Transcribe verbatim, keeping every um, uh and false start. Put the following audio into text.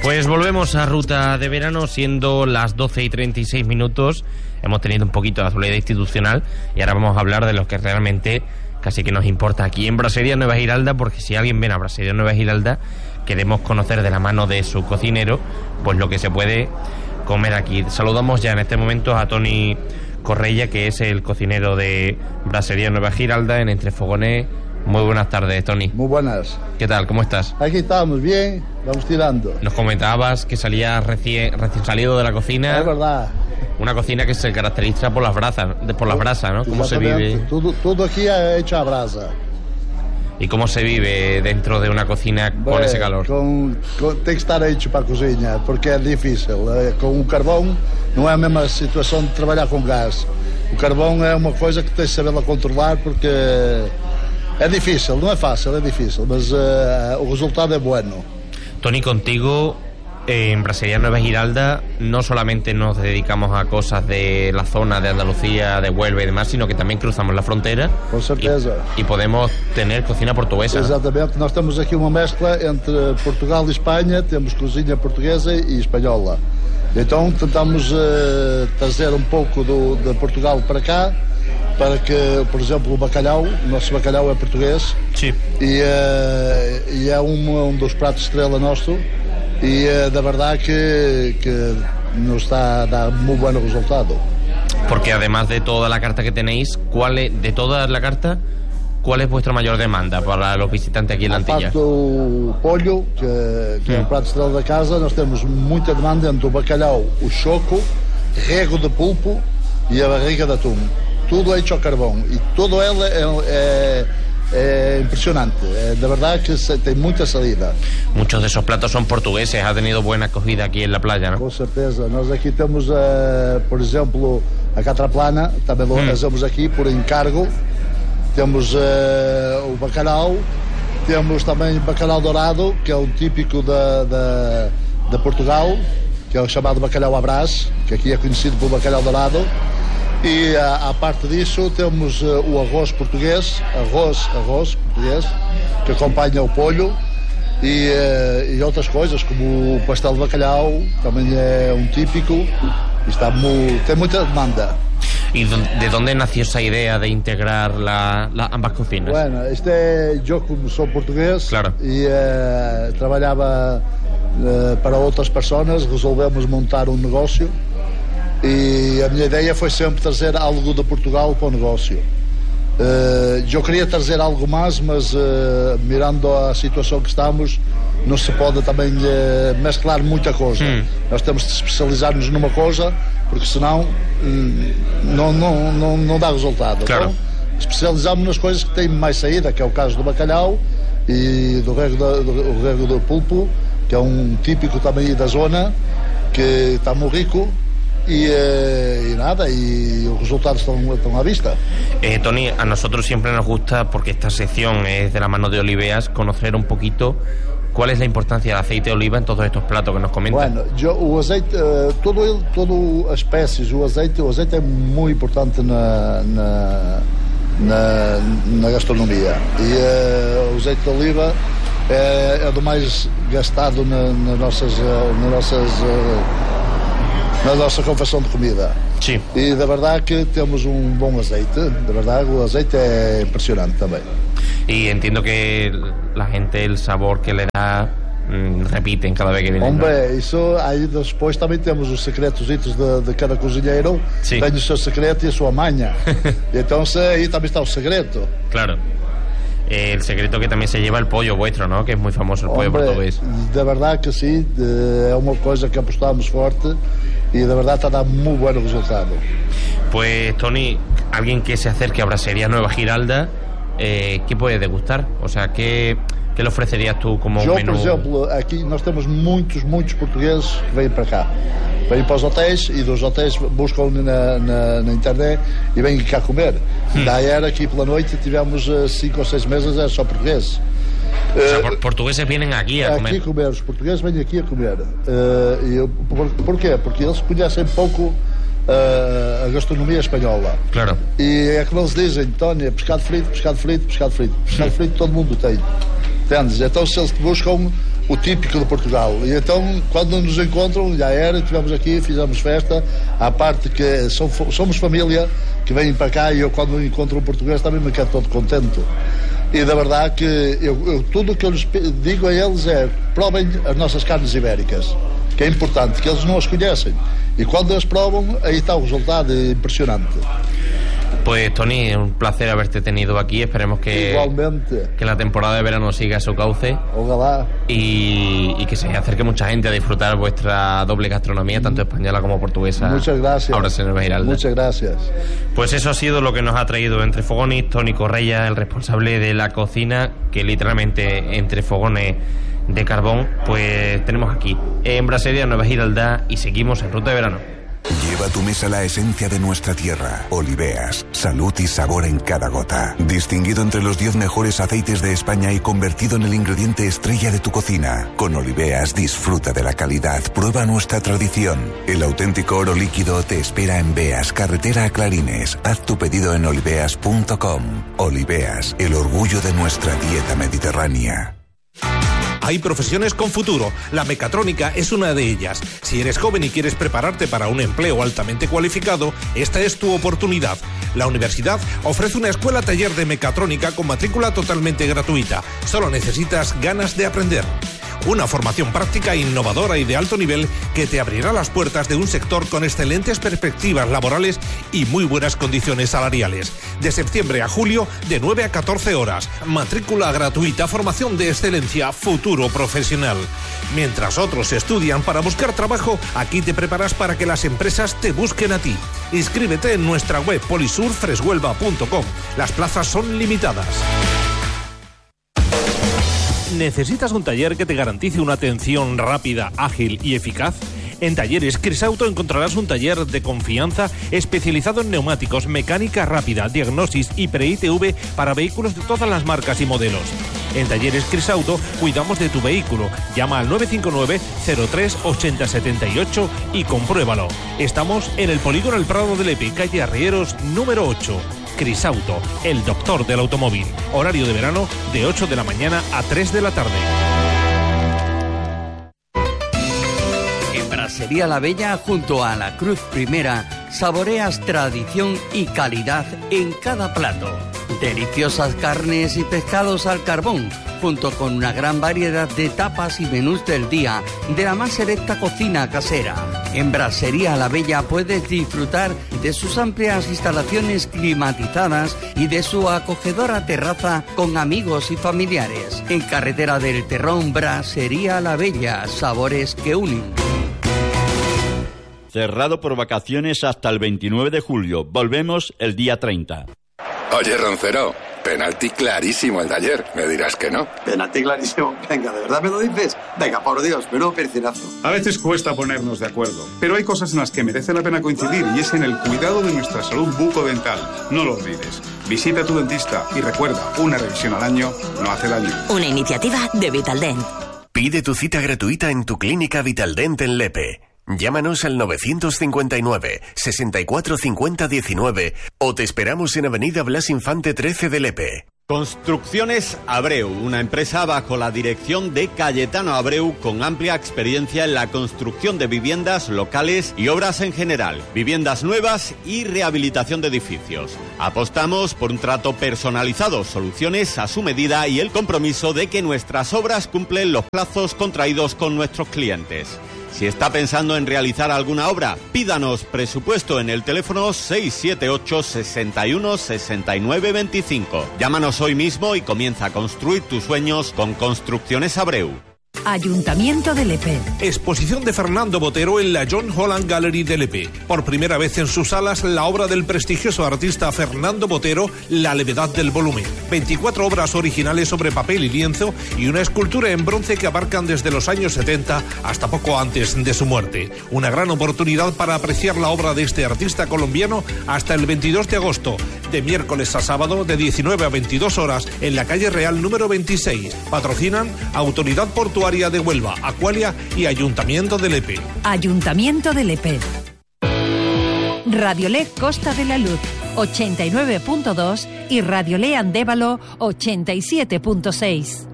Pues volvemos a Ruta de Verano, siendo las doce y treinta y seis minutos. Hemos tenido un poquito de actualidad institucional y ahora vamos a hablar de lo que realmente casi que nos importa aquí en Brasería Nueva Giralda, porque si alguien viene a Brasería Nueva Giralda, queremos conocer de la mano de su cocinero pues lo que se puede comer aquí. Saludamos ya en este momento a Toni Correia, que es el cocinero de Brasería Nueva Giralda en Entre Fogones. Muy buenas tardes, Toni. Muy buenas. ¿Qué tal? ¿Cómo estás? Aquí estamos, bien, vamos tirando. Nos comentabas que salías recién, recién salido de la cocina. Es verdad. Una cocina que se caracteriza por las brasas, por las brasas, ¿no? ¿Cómo se vive? Todo, todo aquí es hecho a brasa. ¿Y cómo se vive dentro de una cocina con Bem, ese calor? Com, com, tem que estar hecho para a cozinha, porque é difícil. Com o carvão não é a mesma situação de trabalhar com gás. O carvão é uma coisa que tens de saber controlar, porque é difícil, não é fácil, é difícil, mas uh, o resultado é bueno. Toni, contigo eh, en Brasería Nueva Giralda no solamente nos dedicamos a cosas de la zona de Andalucía, de Huelva y demás, sino que también cruzamos la frontera. Com certeza. Y, y podemos tener cocina portuguesa. Exatamente, nós temos aqui uma mescla entre Portugal e Espanha, temos cozinha portuguesa e espanhola. Então tentamos uh, trazer um pouco do, de Portugal para cá, para que, por exemplo, o bacalhau, o nosso bacalhau é português. Sim. E, uh, e é um, um dos pratos estrela nosso, e uh, da verdade que, que nos está a dar muy buen resultado. Porque además de toda la carta que tenéis, ¿cuál es, de toda la carta, cuál es vuestra mayor demanda para los visitantes aquí en la Antilla? A parte do pollo, que, que hum. é o prato estrela da casa, nós temos muita demanda entre o bacalhau, o choco, rego de pulpo e a barriga de atum. Tudo hecho ao carvão e todo ele é, é, é impresionante. É, de verdade que se, tem muita salida. Muchos de esos platos son portugueses. Ha tenido buena acogida aquí en la playa, ¿no? Com certeza. Nós aqui temos, uh, por exemplo, a catraplana, também lo fazemos hum. aqui por encargo. Temos uh, o bacalhau, temos também bacalhau dourado, que é um típico da, da, de Portugal, que é o chamado bacalhau à Brás, que aqui é conhecido por bacalhau dourado. E à parte disso temos uh, o arroz português, arroz, arroz português, que acompanha o polho, e, uh, e outras coisas, como o pastel de bacalhau, também é um típico, e está mu, tem muita demanda. ¿Y de dónde nació esa idea de integrar la, la, ambas cocinas? Bueno, este é, eu como sou português, claro. E uh, trabalhava uh, para outras pessoas, resolvemos montar um negócio. E a minha ideia foi sempre trazer algo de Portugal para o negócio. Uh, eu queria trazer algo mais, mas uh, mirando a situação que estamos, não se pode também uh, mesclar muita coisa. Hum. Nós temos de especializar-nos numa coisa, porque senão um, não, não, não, não dá resultado. Claro. Então, especializamos nas coisas que têm mais saída, que é o caso do bacalhau e do rego, da, do, rego do pulpo, que é um típico também da zona, que está muito rico. Y, eh, y nada, y los resultados están, están a vista. Eh, Toni, a nosotros siempre nos gusta, porque esta sección es de la mano de Oliveas, conocer un poquito cuál es la importancia del aceite de oliva en todos estos platos que nos comentan. Bueno, yo, o azeite, uh, todo ele, todo as espécies, o azeite, o azeite é muito importante na, na, na, na gastronomia. E uh, o azeite de oliva é, é do mais gastado na, nas nossas, uh, nas nossas uh, na nossa confecção de comida. Sim. E da verdade que temos um bom azeite, da verdade o azeite é impressionante também. E entiendo que la gente, el sabor que le da, mm, repiten cada vez que vienen. Hombre, isso aí depois também temos os secretositos de, de cada cozinheiro. Sim. Tem o seu secreto e a sua manha. Então aí também está o segredo. Claro. Eh, el secreto que también se lleva el pollo vuestro, ¿no? Que es muy famoso el pollo Hombre, portugués. De verdade que sim, é uma coisa que apostamos forte y de verdad está dando muy buenos resultados. Pues Toni, alguien que se acerque a Brasería Nueva Giralda, eh, ¿qué puede degustar? O sea, ¿qué, qué le ofrecerías tú como Yo, un menú? Por exemplo, aqui nós temos muitos, muitos portugueses que vêm para cá. Vêm para os hotéis e dos hotéis buscam na, na, na internet e vêm cá comer. Hum. Da era aqui pela noite tivemos cinco ou seis meses, era só portugueses. O sea, por, portugueses vienen aquí a comer. Aqui comer, os portugueses vêm aqui a comer. Uh, e eu, por, porquê? Porque eles conhecem pouco uh, a gastronomia espanhola. Claro. E é como eles dizem, Tony, pescado frito, pescado frito, pescado frito. Pescado frito todo mundo tem. Entendes? Então se eles buscam o típico de Portugal. E então, quando nos encontram, já era, estivemos aqui, fizemos festa, à parte que somos família, que vêm para cá, e eu quando me encontro um português também me quero todo contente. E da verdade que eu, eu, tudo o que eu lhes digo a eles é: provem as nossas carnes ibéricas, que é importante, que eles não as conhecem. E quando as provam, aí está o resultado impressionante. Pues Tony, un placer haberte tenido aquí. Esperemos que, Igualmente. que la temporada de verano siga su cauce. Ojalá. Y, y que se acerque mucha gente a disfrutar vuestra doble gastronomía, tanto española como portuguesa. Muchas gracias. Ahora se nos va a ir al Muchas gracias. Pues eso ha sido lo que nos ha traído Entre Fogones Tony Correia, el responsable de la cocina, que literalmente entre fogones de carbón, pues tenemos aquí en Brasería Nueva Giraldá, y seguimos en ruta de verano. Lleva a tu mesa la esencia de nuestra tierra. Oliveas, salud y sabor en cada gota. Distinguido entre los diez mejores aceites de España y convertido en el ingrediente estrella de tu cocina. Con Oliveas disfruta de la calidad, prueba nuestra tradición. El auténtico oro líquido te espera en Beas, carretera a Clarines. Haz tu pedido en oliveas punto com. Oliveas, el orgullo de nuestra dieta mediterránea. Hay profesiones con futuro. La mecatrónica es una de ellas. Si eres joven y quieres prepararte para un empleo altamente cualificado, esta es tu oportunidad. La universidad ofrece una escuela taller de mecatrónica con matrícula totalmente gratuita. Solo necesitas ganas de aprender. Una formación práctica, innovadora y de alto nivel que te abrirá las puertas de un sector con excelentes perspectivas laborales y muy buenas condiciones salariales. De septiembre a julio, de nueve a catorce horas. Matrícula gratuita, formación de excelencia, futuro profesional. Mientras otros estudian para buscar trabajo, aquí te preparas para que las empresas te busquen a ti. Inscríbete en nuestra web polisur freshuelva punto com. Las plazas son limitadas. ¿Necesitas un taller que te garantice una atención rápida, ágil y eficaz? En Talleres Crisauto encontrarás un taller de confianza especializado en neumáticos, mecánica rápida, diagnosis y pre-I T V para vehículos de todas las marcas y modelos. En Talleres Crisauto cuidamos de tu vehículo. Llama al nueve cinco nueve, cero tres, ocho cero siete ocho y compruébalo. Estamos en el Polígono El Prado de Lepe, calle Arrieros, número ocho. Crisauto, el doctor del automóvil. Horario de verano de ocho de la mañana a tres de la tarde. En Brasería La Bella, junto a la Cruz Primera, saboreas tradición y calidad en cada plato. Deliciosas carnes y pescados al carbón, junto con una gran variedad de tapas y menús del día de la más selecta cocina casera. En Brasería La Bella puedes disfrutar de sus amplias instalaciones climatizadas y de su acogedora terraza con amigos y familiares. En Carretera del Terrón, Brasería La Bella, sabores que unen. Cerrado por vacaciones hasta el veintinueve de julio. Volvemos el día treinta. Oye, Roncero, penalti clarísimo el de ayer. Me dirás que no. Penalti clarísimo. Venga, ¿de verdad me lo dices? Venga, por Dios, menudo percinazo. A veces cuesta ponernos de acuerdo, pero hay cosas en las que merece la pena coincidir, y es en el cuidado de nuestra salud bucodental. No lo olvides. Visita a tu dentista y recuerda, una revisión al año no hace daño. Una iniciativa de Vitaldent. Pide tu cita gratuita en tu clínica Vitaldent en Lepe. Llámanos al novecientos cincuenta y nueve, sesenta y cuatro cincuenta diecinueve o te esperamos en Avenida Blas Infante trece de Lepe. Construcciones Abreu, una empresa bajo la dirección de Cayetano Abreu con amplia experiencia en la construcción de viviendas, locales y obras en general, viviendas nuevas y rehabilitación de edificios. Apostamos por un trato personalizado, soluciones a su medida y el compromiso de que nuestras obras cumplen los plazos contraídos con nuestros clientes. Si está pensando en realizar alguna obra, pídanos presupuesto en el teléfono seis siete ocho, seis uno, seis nueve dos cinco. Llámanos hoy mismo y comienza a construir tus sueños con Construcciones Abreu. Ayuntamiento de Lepe. Exposición de Fernando Botero en la John Holland Gallery de Lepe. Por primera vez en sus salas, la obra del prestigioso artista Fernando Botero, La levedad del volumen. veinticuatro obras originales sobre papel y lienzo y una escultura en bronce que abarcan desde los años setenta hasta poco antes de su muerte. Una gran oportunidad para apreciar la obra de este artista colombiano hasta el veintidós de agosto, de miércoles a sábado, de diecinueve a veintidós horas, en la calle Real número veintiséis. Patrocinan Autoridad Portuaria de Huelva, Acualia y Ayuntamiento de Lepe. Ayuntamiento de Lepe. Radiolé Costa de la Luz ochenta y nueve punto dos y Radiolé Andévalo ochenta y siete punto seis.